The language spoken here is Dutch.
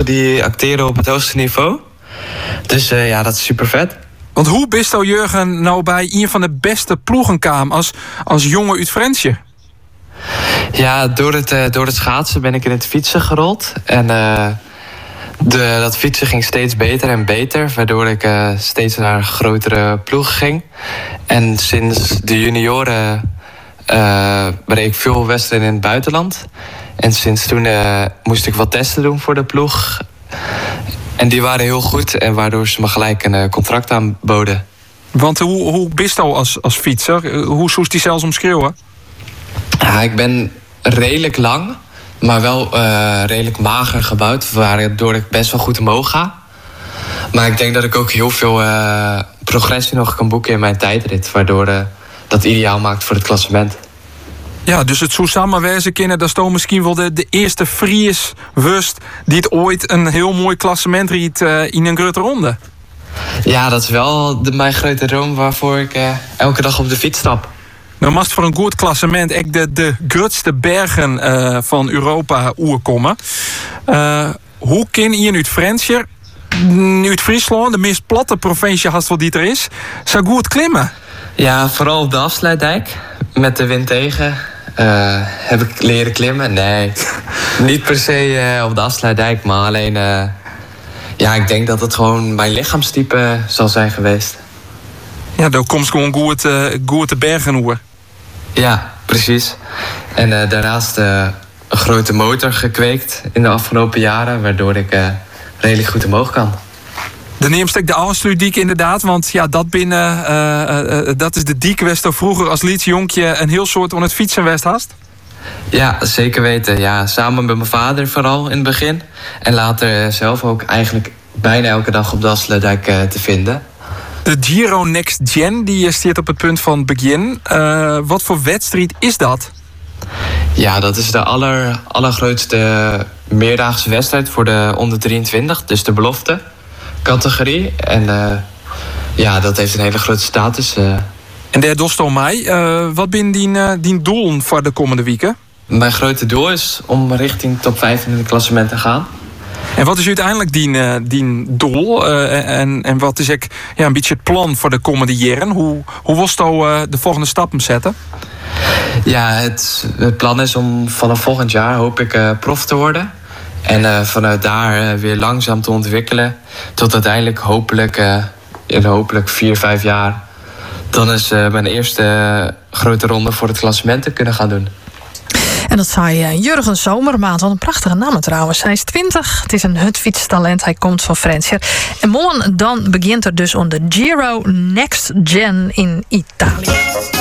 die acteren op het hoogste niveau. Dus ja, dat is super vet. Want hoe bist jou, Jurgen, nou bij een van de beste ploegen kwam als jongen uit Fransje? Ja, door het schaatsen ben ik in het fietsen gerold. En dat fietsen ging steeds beter en beter, waardoor ik steeds naar een grotere ploeg ging. En sinds de junioren reed ik veel wedstrijden in het buitenland. En sinds toen moest ik wat testen doen voor de ploeg. En die waren heel goed en waardoor ze me gelijk een contract aanboden. Want hoe bist jou als fietser? Hoe zoest die zelfs omschreeuwen? Ja, ik ben redelijk lang, maar wel redelijk mager gebouwd, waardoor ik best wel goed omhoog ga. Maar ik denk dat ik ook heel veel progressie nog kan boeken in mijn tijdrit, waardoor dat ideaal maakt voor het klassement. Ja, dus het zou samenwezen kunnen, dat is toch misschien wel de eerste Fries wust die het ooit een heel mooi klassement riet in een grote ronde. Ja, dat is wel mijn grote droom waarvoor ik elke dag op de fiets stap. Nou, mast voor een goed klassement echt de grootste bergen van Europa oerkomen. Hoe kan je uit Fransje, uit Friesland, de meest platte provincie haast wel die er is, zo goed klimmen? Ja, vooral op de afsluitdijk, met de wind tegen, heb ik leren klimmen. Nee, niet per se op de afsluitdijk, maar alleen... ja, ik denk dat het gewoon mijn lichaamstype zal zijn geweest. Ja, daar komt gewoon goed de bergen hoor. Ja, precies. En daarnaast een grote motor gekweekt in de afgelopen jaren, waardoor ik redelijk goed omhoog kan. Dan neemt ik de afsluitdijk inderdaad, want ja, dat is de diek west vroeger als liedjonkje een heel soort on het fietsen west hast. Ja, zeker weten. Ja, samen met mijn vader vooral in het begin. En later zelf ook eigenlijk bijna elke dag op de Afsluitdijk te vinden. De Giro Next Gen, die staat op het punt van begin. Wat voor wedstrijd is dat? Ja, dat is de allergrootste meerdaagse wedstrijd voor de onder 23. Dus de belofte categorie. En ja, dat heeft een hele grote status. En daar dost al mij. Wat ben die doel voor de komende weken? Mijn grote doel is om richting top 5 in het klassement te gaan. En wat is uiteindelijk die doel? En wat is een beetje het plan voor de komende jaren? Hoe was de volgende stappen zetten? Ja, het plan is om vanaf volgend jaar hoop ik prof te worden. En vanuit daar weer langzaam te ontwikkelen. Tot uiteindelijk hopelijk 4-5 jaar. Dan is mijn eerste grote ronde voor het klassement te kunnen gaan doen. En dat zei Jurgen Zomermaat. Wat een prachtige naam trouwens. Hij is 20. Het is een hutfietstalent. Hij komt van Fransje. En morgen dan begint er dus on de Giro Next Gen in Italië.